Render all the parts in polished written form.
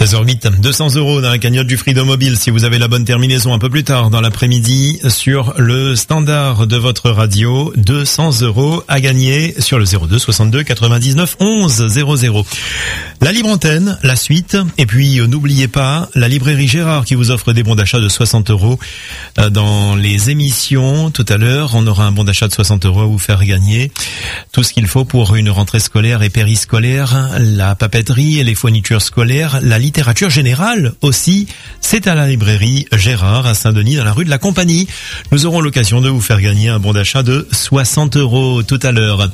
16h08, 200 € dans la cagnotte du Freedom Mobile si vous avez la bonne terminaison un peu plus tard dans l'après-midi sur le standard de votre radio. 200 € à gagner sur le 02 62 99 11 00. La libre antenne, la suite. Et puis n'oubliez pas la librairie Gérard qui vous offre des bons d'achat de 60 € dans les émissions. Tout à l'heure, on aura un bon d'achat de 60 € à vous faire gagner. Tout ce qu'il faut pour une rentrée scolaire et périscolaire, la papeterie et les fournitures scolaires, la littérature générale aussi, c'est à la librairie Gérard à Saint-Denis dans la rue de la Compagnie. Nous aurons l'occasion de vous faire gagner un bon d'achat de 60 € tout à l'heure.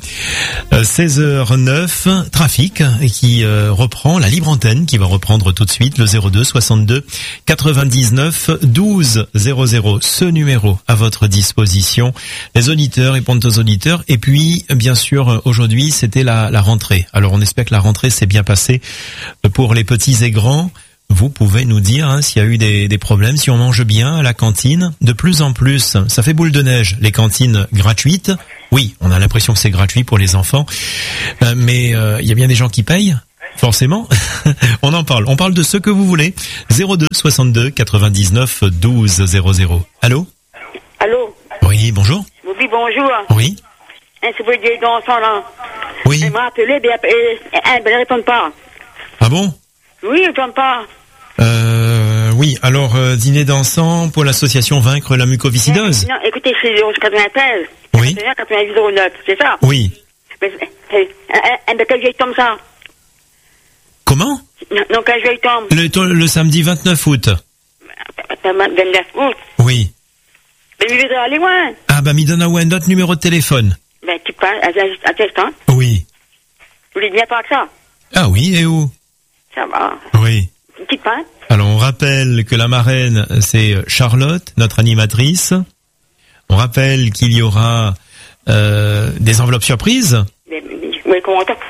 16h09, trafic qui reprend, la libre antenne qui va reprendre tout de suite le 02 62 99 12 00. Ce numéro à votre disposition. Les auditeurs répondent aux auditeurs et puis bien sûr aujourd'hui c'était la rentrée. Alors on espère que la rentrée s'est bien passée pour les petits et grands. Vous pouvez nous dire s'il y a eu des problèmes, si on mange bien à la cantine. De plus en plus, ça fait boule de neige, les cantines gratuites. Oui, on a l'impression que c'est gratuit pour les enfants, mais il y a bien des gens qui payent, forcément. On en parle. On parle de ce que vous voulez. 02 62 99 12 00. Allô? Allô? Oui, bonjour. Oui, bonjour. Oui. C'est pour dire d'enfant là. Oui. Elle m'a appelé, elle ne répond pas. Ah bon? Oui, elle ne répond pas. Oui, alors dîner dansant pour l'association Vaincre la mucoviscidose. Non, écoutez, c'est 93. Oui. 98,09, c'est ça? Oui. Mais quel jour il tombe ça? Comment? Non, quel jour il tombe? Le samedi 29 août. 29 août. Oui. Mais il voudrait aller loin. Ah bah, me donne un autre numéro de téléphone. Ben, tu parles à quel temps? Oui. Vous voulez bien pas que ça? Ah oui, et où? Ça va. Oui. Tu parles? Alors, on rappelle que la marraine, c'est Charlotte, notre animatrice. On rappelle qu'il y aura des enveloppes surprises. Oui, comment ça?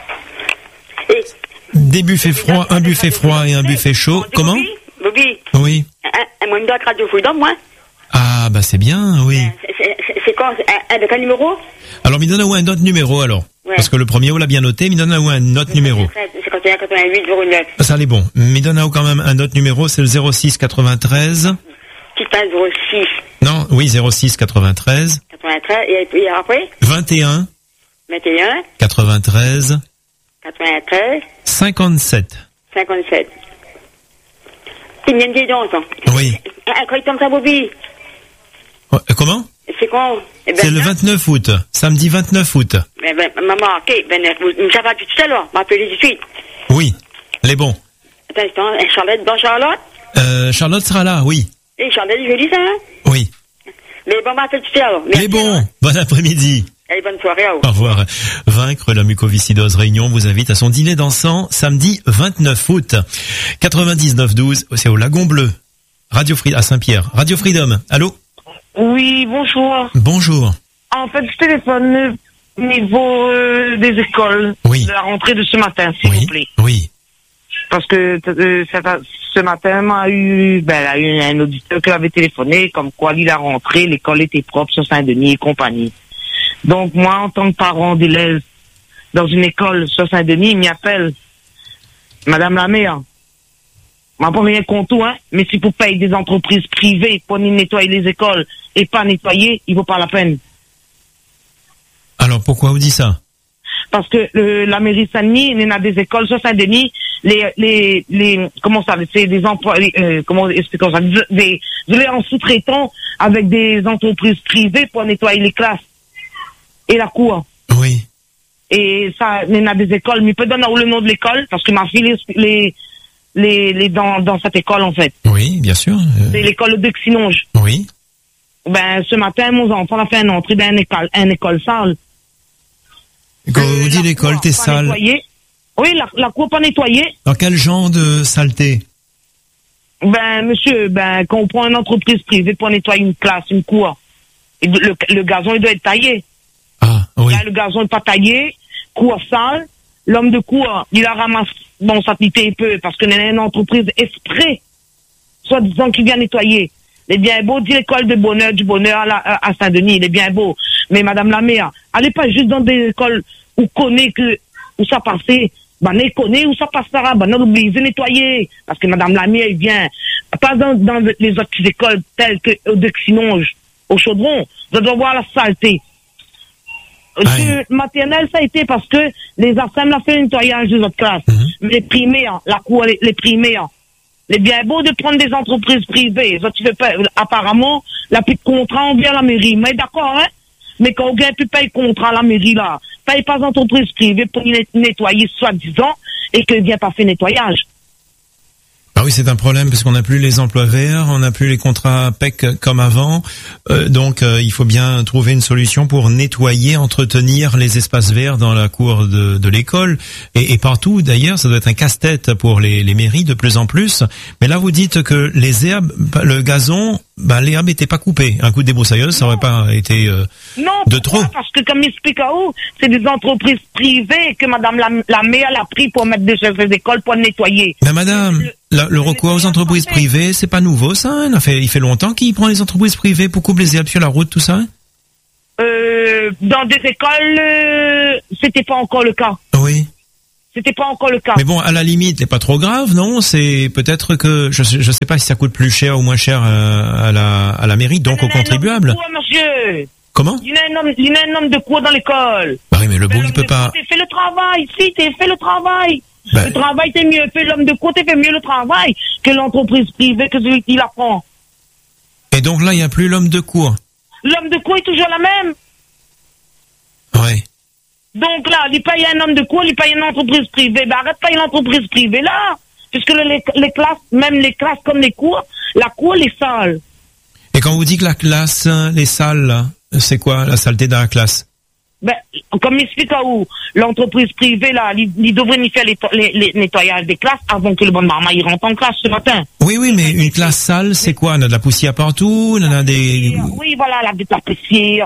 Des buffets froids, un buffet froid et un buffet chaud. Comment? Bobby. Oui. Moi, une date Radio Freedom, moi. Ah, bah c'est bien, oui. C'est quoi? Avec un numéro? Alors, me donne un autre numéro, alors. Ouais. Parce que le premier, on l'a bien noté, me donne un autre numéro. 51 88 09. Ça, allez, bon. Me donne quand même un autre numéro, c'est le 06 93. Tu passes 06. Non, oui, 06 93. 93, et puis après? 21. 21. 93. 93. 57. 57. C'est bien des dons, ça. Oui. Quand il tombe ça, Bobby? Comment? C'est quoi? C'est le 29 août. Samedi 29 août. Maman, ok, ça va tout à l'heure. M'appeler tout de suite. Oui. Les bons. Attends, Charlotte, bon, Charlotte? Charlotte sera là, oui. Et Charlotte, je dis ça, hein? Oui. Mais bon, m'appelle tout à l'heure. Les bons. Bon après-midi. Allez, bonne soirée à vous. Au revoir. Vaincre la mucoviscidose Réunion vous invite à son dîner dansant samedi 29 août. 99-12, c'est au Lagon Bleu. Radio Freedom, à Saint-Pierre. Radio Freedom. Allô? Oui, bonjour. Bonjour. En fait, je téléphone au niveau des écoles. Oui. De la rentrée de ce matin, s'il vous plaît. Oui. Parce que ce matin, il y a eu un auditeur qui avait téléphoné, comme quoi, il a rentré, l'école était propre sur Saint-Denis et compagnie. Donc, moi, en tant que parent d'élèves dans une école sur Saint-Denis, il m'appelle. Madame la maire, m'a pas rien contre tout, hein, mais si vous payez des entreprises privées pour nettoyer les écoles et pas nettoyer, il vaut pas la peine. Alors, pourquoi vous dites ça? Parce que la mairie Saint-Denis, il y a des écoles sur Saint-Denis, comment ça, c'est des emplois, comment expliquer ça, des en sous-traitant avec des entreprises privées pour nettoyer les classes et la cour. Oui. Et ça, il y a des écoles, mais peut donner le nom de l'école, parce que ma fille, les dans cette école, en fait. Oui, bien sûr. C'est l'école de Xinonge. Oui. Ben, ce matin, mon enfant a fait une entrée dans une école sale. Quand vous dites l'école, t'es sale. Nettoyée. Oui, la cour pas nettoyée. Dans quel genre de saleté? Ben, monsieur, quand on prend une entreprise privée pour nettoyer une classe, une cour, et le gazon, il doit être taillé. Ah, oui. Là, le gazon n'est pas taillé, cour sale, l'homme de cour, il la ramasse, bon, ça pité un peu, parce que c'est une entreprise exprès, soi-disant, qui vient nettoyer. Il est bien beau, dit l'école de bonheur, du bonheur à Saint-Denis, il est bien beau. Mais madame la maire, allez pas juste dans des écoles où connaît où ça passait, Ben, on connaît où ça passera, ben, on oublie de nettoyer. Parce que madame Lamy, elle vient, pas dans les autres écoles telles que au Dexinonge, au Chaudron, vous devez voir la saleté. Maternelle, ça a été parce que les ASEM l'ont fait le nettoyage des autres classes. Mais les primaires, la cour, les primaires, les bien beau de prendre des entreprises privées. Ça, tu veux pas, apparemment, la plus de contrat envers la mairie. Mais d'accord, hein? Mais quand on gagne plus paye contrat à la mairie, là, paye pas d'entreprise privée pour nettoyer, soi-disant, et que vient pas faire nettoyage. Ah oui, c'est un problème parce qu'on n'a plus les emplois verts, on n'a plus les contrats PEC comme avant. Donc, il faut bien trouver une solution pour nettoyer, entretenir les espaces verts dans la cour de l'école et partout. D'ailleurs, ça doit être un casse-tête pour les mairies de plus en plus. Mais là, vous dites que les herbes, le gazon, les herbes n'étaient pas coupées. Un coup de débroussailleuse, ça aurait pas été de trop. Parce que comme explique à où, c'est des entreprises privées que madame la maire a pris pour mettre des chefs d'école pour nettoyer. Mais madame, le recours aux entreprises privées, c'est pas nouveau, ça, hein? Il fait longtemps qu'il prend les entreprises privées pour couper les herbes sur la route, tout ça, hein? Dans des écoles, c'était pas encore le cas. Oui. C'était pas encore le cas. Mais bon, à la limite, c'est pas trop grave, non? C'est peut-être que, je sais pas si ça coûte plus cher ou moins cher à la mairie, donc aux contribuables. Monsieur. Comment? Il y a un homme de quoi dans l'école? Bah oui, mais le bourg, il peut pas. T'es fait le travail, t'es fait le travail. Le travail, t'es mieux fait, l'homme de quoi, t'es fait mieux le travail que l'entreprise privée, que celui qui la prend. Et donc là, il n'y a plus l'homme de cour. L'homme de cour est toujours la même. Ouais. Donc là, il paye un homme de cour, il paye une entreprise privée. Ben arrête de payer l'entreprise privée là. Puisque les classes, même les classes comme les cours, la cour, les salles. Et quand vous dites que la classe, les salles, là, c'est quoi la saleté dans la classe? Ben, comme m'explique à où, l'entreprise privée, là, il devrait y faire les nettoyages des classes avant que le bon maman il rentre en classe ce matin. Oui, mais une classe sale, c'est quoi? On a de la poussière partout, on a des... Oui, voilà, la poussière,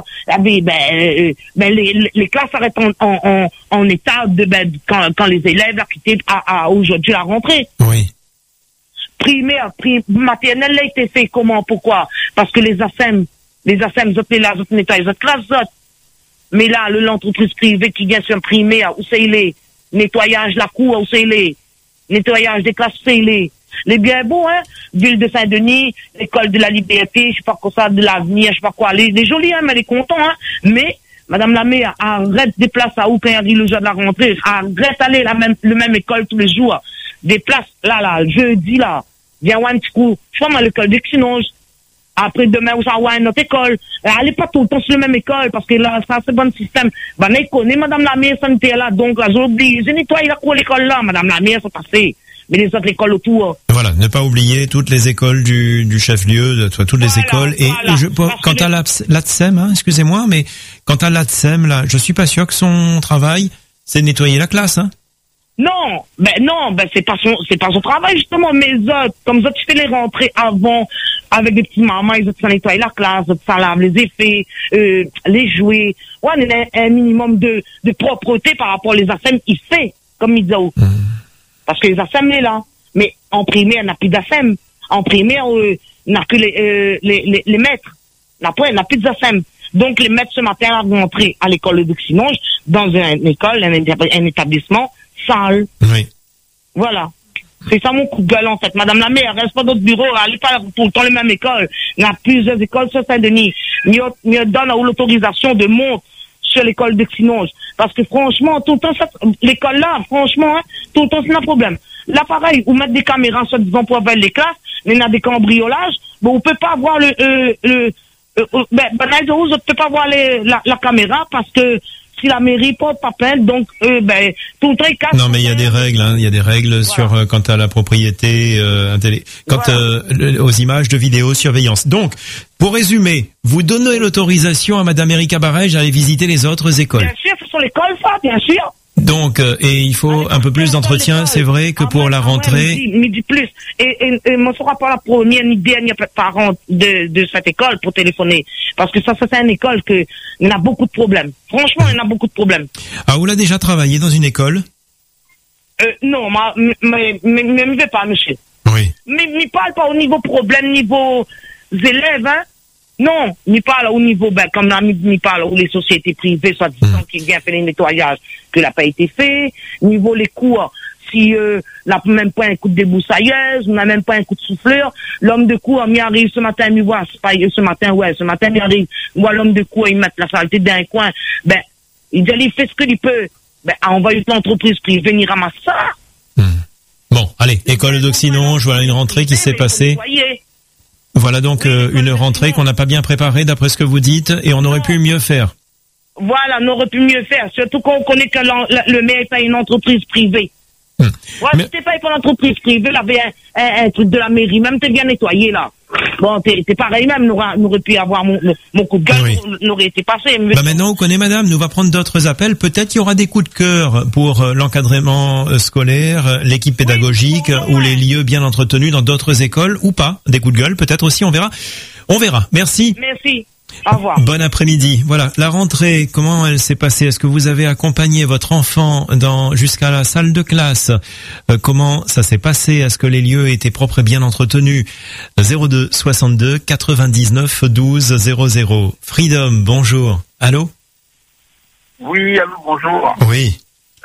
les classes arrêtent en état de, quand les élèves ont quitté aujourd'hui à rentrer. Oui. Primaire, maternelle, là, été fait comment, pourquoi? Parce que les ASEM, autres nettoient les autres classes, autres. Mais là, l'entreprise privée qui vient sur un primaire, où c'est les nettoyage de la cour, où c'est les nettoyage des classes, c'est les bien beaux, hein, ville de Saint-Denis, l'école de la Liberté, je sais pas quoi ça, de l'avenir, je sais pas quoi, les jolis, hein, mais les contents, hein, mais, madame la maire, arrête des places à où quand il arrive le jour de la rentrée, arrête d'aller le même école tous les jours, des places, là, jeudi, là, viens voir un petit coup, je sais pas, l'école d'Exinonge. Après demain, vous allez à une autre école. Allez pas tout le temps sur la même école, parce que là, ça, c'est bon système. Ben, mais connaît madame la maire sanitaire là, donc, là, j'oublie. Je nettoie la cour l'école là, madame la maire, c'est passé. Mais les autres écoles autour. Voilà, ne pas oublier toutes les écoles du chef-lieu, toutes les écoles. Et quant à l'ATSEM, hein, excusez-moi, mais quant à l'ATSEM, là, je suis pas sûr que son travail, c'est de nettoyer la classe, hein. Non, c'est pas son travail, justement, mais autres, comme ça, tu fais les rentrées avant, avec des petites mamans, ils autres, ça nettoie la classe, ça lave les effets, les jouets. Ouais, on a un minimum de propreté par rapport aux ASEM, il fait, comme ils disent. Parce que les ASEM, est là. Mais en primaire, on n'a plus d'ASEM. En primaire, on n'a que les maîtres. Après, on n'a plus d'ASEM. Donc, les maîtres, ce matin, vont entrer à l'école de Dexinonge, dans une école, un établissement, sale. Oui. Voilà. C'est ça mon coup de gueule, en fait. Madame la maire, reste pas d'autre bureau, allez pas tout le temps les mêmes écoles. Il y a plusieurs écoles sur Saint-Denis. Mieux donne l'autorisation de monter sur l'école d'Exinonge. Parce que franchement, tout le temps, l'école là, franchement, hein, tout le temps, c'est un problème. Là, pareil, ou mettre des caméras, soit disant pour vers les classes, mais il y a des cambriolages, bon, on peut pas voir on peut pas voir la caméra parce que si la mairie porte pas plainte, donc tout le temps il casse. Non, mais il y a des règles, hein. Il y a des règles voilà. Sur quant à la propriété, aux images de vidéosurveillance. Donc, pour résumer, vous donnez l'autorisation à Madame Erika Barège d'aller visiter les autres écoles. Bien sûr, ce sont les écoles, ça, bien sûr. Donc, et il faut un peu plus d'entretien, c'est vrai, que pour la rentrée. Midi plus. Et moi, ce sera pas la première ni dernière parent de cette école pour téléphoner. Parce que ça c'est une école il y a beaucoup de problèmes. Franchement, il y en a beaucoup de problèmes. Ah, vous l'avez déjà travaillé dans une école? Non, mais ne vais pas, monsieur. Oui. Mais parle pas au niveau problème, niveau élèves, hein. Non, ni pas là au niveau, comme là, ni pas là où les sociétés privées, soi-disant, qui viennent faire les nettoyages, que n'a pas été fait. Niveau les cours, si, n'a même pas un coup de déboussailleuse, n'a même pas un coup de souffleur, l'homme de cours, m'y arrive ce matin, m'y voit, c'est pas ce matin, m'y arrive, voit l'homme de cours, il met la saleté d'un coin, il dit, il fait ce qu'il peut, on va l'entreprise privée venir ramasser ça. Bon, allez, école d'Occinonge, voilà une rentrée qui s'est passée. Voilà donc une rentrée qu'on n'a pas bien préparée d'après ce que vous dites et on aurait pu mieux faire. Voilà, on aurait pu mieux faire, surtout qu'on connaît que le maire est pas une entreprise privée. Ouais, si t'es pas pour l'entreprise privée, là, avait un truc de la mairie, même t'es bien nettoyé là. Bon, t'es pareil même, n'aurait pu avoir mon coup de gueule, n'aurait été passé. Maintenant, on connaît madame, nous va prendre d'autres appels. Peut-être il y aura des coups de cœur pour l'encadrement scolaire, l'équipe pédagogique ou les lieux bien entretenus dans d'autres écoles ou pas. Des coups de gueule, peut-être aussi, on verra. On verra. Merci. Merci. Au revoir. Bon après-midi. Voilà, la rentrée, comment elle s'est passée? Est-ce que vous avez accompagné votre enfant jusqu'à la salle de classe? Comment ça s'est passé? Est-ce que les lieux étaient propres et bien entretenus? 02 62 99 12 00. Freedom, bonjour. Allô? Oui, allô, bonjour. Oui.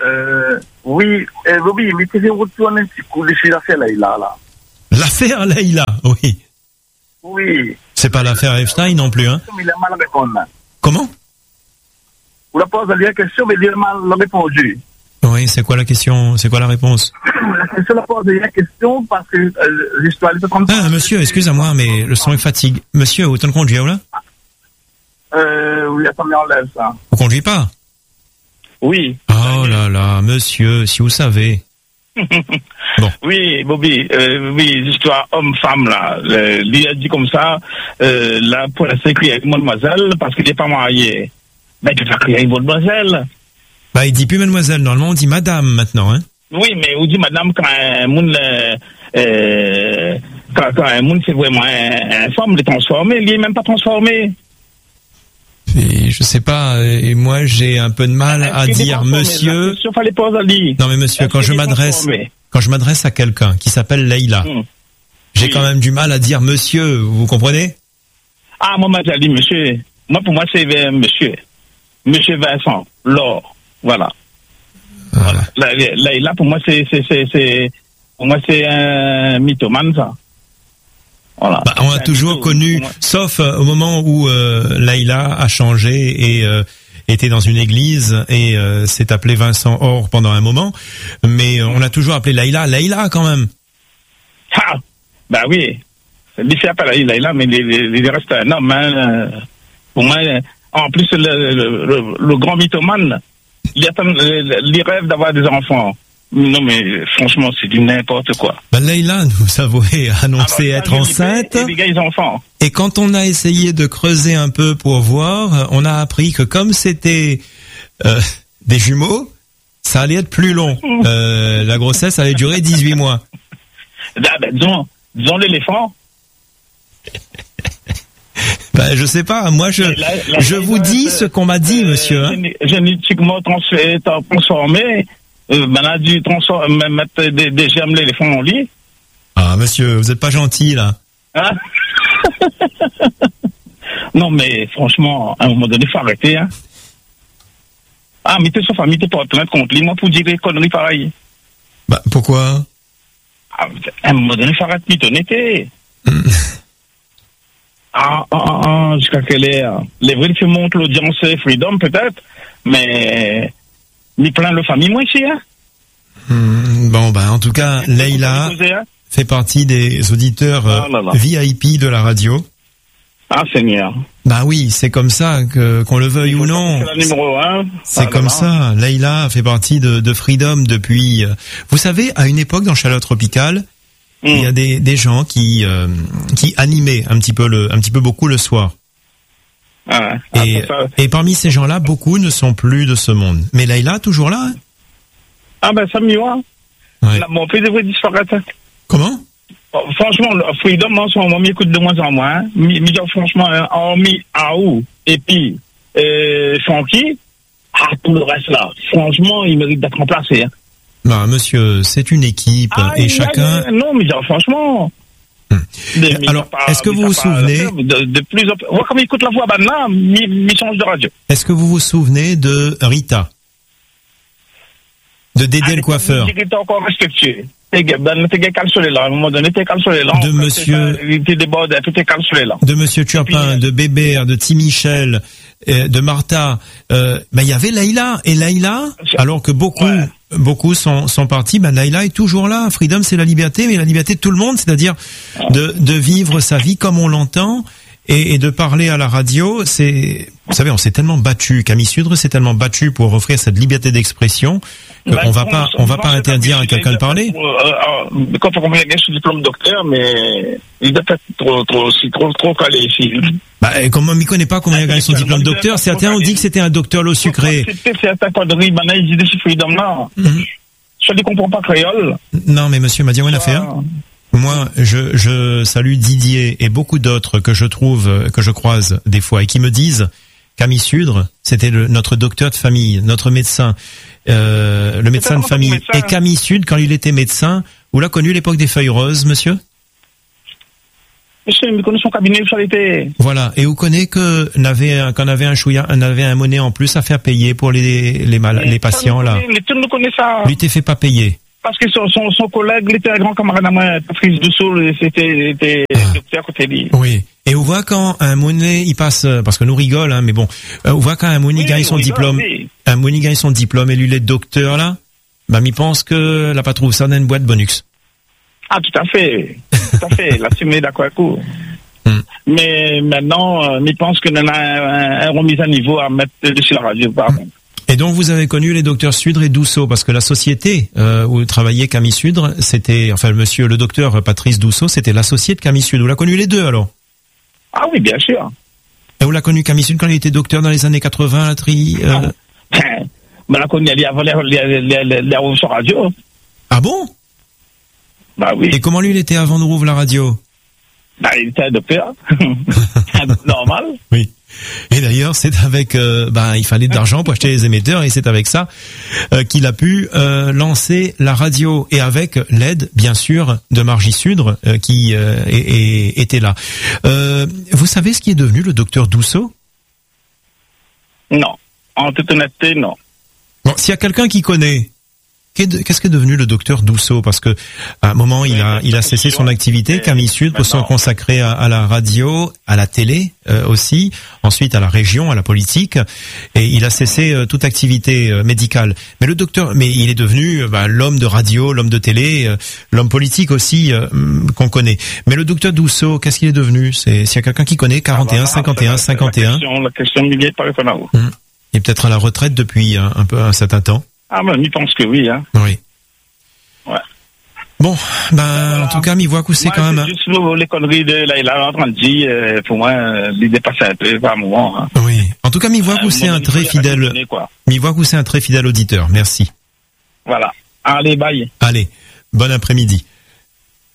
Oui, Bobby, mais tu veux retourner un petit coup de chez l'affaire Laïla, là. L'affaire Laïla, oui. Oui. C'est pas l'affaire Epstein non plus, hein? Il a mal répondu. Comment? Vous la posez la question, mais il a mal répondu. Oui, c'est quoi la question? C'est quoi la réponse? La question, la pose la question parce que l'histoire est comme ça. Ah, monsieur, excusez-moi, mais le son est fatigue. Monsieur, vous êtes conduit, là? Oui, attendez, on enlève ça. Vous conduisez pas? Oui. Oh là là, monsieur, si vous savez. Bon. Oui, Bobby, oui, l'histoire homme-femme, là, il a dit comme ça, là, pour la sécurité avec mademoiselle, parce qu'il n'est pas marié. Ben, tu vas crier avec mademoiselle. Bah, il dit plus mademoiselle, normalement, on dit madame, maintenant, hein. Oui, mais on dit madame quand un monde, quand un monde, c'est vraiment un femme, il est transformé, il est même pas transformé. Et je sais pas, et moi j'ai un peu de mal à dire monsieur. Non mais monsieur, quand je m'adresse à quelqu'un qui s'appelle Leïla, j'ai quand même du mal à dire monsieur, vous comprenez? Ah, moi j'ai dit monsieur. Moi pour moi c'est monsieur. Monsieur Vincent, Laure, voilà. Leïla pour moi c'est un mythomane ça. Voilà. Bah, on a toujours connu, sauf au moment où Laïla a changé et était dans une église et s'est appelé Vincent Or pendant un moment, mais on a toujours appelé Laïla quand même. Ah, bah oui, il fait appel à Laïla, mais il reste un homme. Hein. Pour moi, en plus le grand mythomane, il rêve d'avoir des enfants. Non, mais franchement, c'est du n'importe quoi. Bah, Leïla nous avouait annoncer être enceinte. Et quand on a essayé de creuser un peu pour voir, on a appris que comme c'était des jumeaux, ça allait être plus long. La grossesse allait durer 18 mois. Disons l'éléphant. Ben, je sais pas, moi je vous dis ce qu'on m'a dit, monsieur. Hein. Génétiquement transformé. On a dû mettre des germes l'éléphant en lit. Ah, monsieur, vous êtes pas gentil, là. Hein? Non, mais franchement, à un moment donné, il faut arrêter, hein. Ah, mais t'es sa famille, t'es pas plainte contre lui, moi, pour dire des conneries pareilles. Bah, pourquoi? À un moment donné, il faut arrêter l'honnêteté. Jusqu'à quelle heure? Les vrais qui montrent l'audience Freedom, peut-être, mais... ni plein de famille, moi, ici, hein. Bon, en tout cas, Leïla fait partie des auditeurs VIP de la radio. Ah, Seigneur. Bah oui, c'est comme ça qu'on le veuille ou non. C'est la numéro 1. C'est comme ça. Leïla fait partie de Freedom depuis... Vous savez, à une époque, dans Chaleur Tropicale, il y a des gens qui animaient un petit peu beaucoup le soir. Et parmi ces gens-là, beaucoup ne sont plus de ce monde. Mais Leïla, toujours là, hein? Ah ben, ça m'y va. Ouais. Mon fils devrait disparaître. Comment? Franchement, Freedom, en ce moment, m'écoute de moins en moins. Franchement, hormis Aou, et puis, Funky, tout le reste là, franchement, il mérite d'être remplacé. Hein. Bah, monsieur, c'est une équipe, et chacun... Non, mais franchement... Alors, est-ce que vous vous souvenez de plus en plus, voir comme il écoute la voix maintenant, il change de radio. Est-ce que vous vous souvenez de Rita? De Dédé le coiffeur? Il était encore respectueux. De monsieur, de monsieur Turpin, de Bébert, de Timichel, de Martha, il y avait Laïla. Et Laïla, alors que beaucoup sont partis, Laïla est toujours là. Freedom, c'est la liberté, mais la liberté de tout le monde, c'est-à-dire de vivre sa vie comme on l'entend et de parler à la radio. Vous savez, on s'est tellement battu, Camille Sudre s'est tellement battu pour offrir cette liberté d'expression qu'on va pas interdire à quelqu'un de parler. Quand on a ce diplôme docteur, mais il doit être trop calé ici. Comment il connaît pas comment il a gagné son diplôme docteur? Certains ont dit que c'était un docteur l'eau sucrée. C'est un connerie, maintenant ils disent c'est Freedom là. Je ne comprends pas créole. Non, mais monsieur m'a dit une affaire. Moi, je salue Didier et beaucoup d'autres que je croise des fois et qui me disent Camille Sudre, c'était notre docteur de famille, notre médecin, le médecin de famille. Et Camille Sudre, quand il était médecin, vous l'avez connu l'époque des feuilles roses, monsieur? Monsieur, il connaît son cabinet où ça était. Voilà. Et vous connaissez qu'on avait un monnaie en plus à faire payer pour les patients, là. Tout le monde connaît ça. Lui, t'es fait pas payer. Parce que son collègue, il était un grand camarade à moi, Patrice Dussault, c'était docteur côté lui. Oui. Et on voit quand un monnaie, il passe, parce que nous rigole, mais bon, on voit quand un monnaie gagne son diplôme, un monnaie gagne son diplôme et lui, il est docteur, là, il pense que la pas trouvé ça dans une boîte Bonux. Ah, tout à fait. Là, tu mets d'accord avec vous. Mais maintenant, il pense que nous a un remise à niveau à mettre dessus la radio, pardon. Et donc vous avez connu les docteurs Sudre et Dussault, parce que la société où travaillait Camille Sudre, c'était, le docteur Patrice Dussault, c'était l'associé de Camille Sudre. Vous l'avez connu les deux alors? Ah oui, bien sûr. Et vous l'avez connu Camille Sudre quand il était docteur dans les années 80 à la tri l'a connu avant les sur radio. Ah bon? Bah oui. Et comment lui il était avant de rouvrir la radio? Il était un docteur. Normal. Oui. Et d'ailleurs, c'est avec, il fallait de l'argent pour acheter les émetteurs, et c'est avec ça qu'il a pu lancer la radio, et avec l'aide, bien sûr, de Margie Sudre qui était là. Vous savez ce qui est devenu le docteur Dussault? Non, en toute honnêteté, non. Bon, s'il y a quelqu'un qui connaît, qu'est-ce qu'est devenu le docteur Dussault? Parce que à un moment, il a cessé son activité, Camille Sudre, pour se consacrer à la radio, à la télé aussi, ensuite à la région, à la politique, et il a cessé toute activité médicale. Mais il est devenu l'homme de radio, l'homme de télé, l'homme politique aussi qu'on connaît. Mais le docteur Dussault, qu'est-ce qu'il est devenu? S'il y a quelqu'un qui connaît, 41, 51, 51. La question militaire par exemple. Il est peut-être à la retraite depuis un certain temps. Ah ben, il pense que oui, hein. Oui. Ouais. Bon, en tout cas, m'y voit que c'est quand même. Juste les conneries de Laïla en train de dire, pour moi, il dépasse un peu par moment. Hein. Oui. En tout cas, m'y voit que c'est un très fidèle. M'y voit que c'est un très fidèle auditeur. Merci. Voilà. Allez, bye. Allez, bon après-midi.